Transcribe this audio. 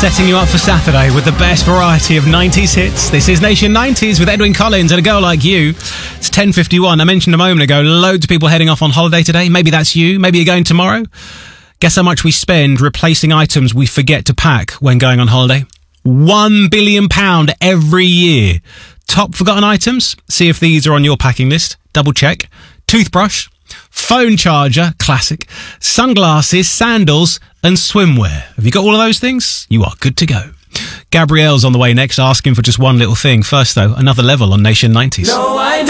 Setting you up for Saturday with the best variety of 90s hits. This is Nation 90s with Edwyn Collins and A Girl Like You. It's 10:51. I mentioned a moment ago, loads of people heading off on holiday today. Maybe that's you. Maybe you're going tomorrow. Guess how much we spend replacing items we forget to pack when going on holiday? £1 billion every year. Top forgotten items? See if these are on your packing list. Double check. Toothbrush, phone charger, classic, sunglasses, sandals and swimwear. Have you got all of those things? You are good to go. Gabrielle's on the way next, asking for just one little thing. First though, Another Level on Nation 90s.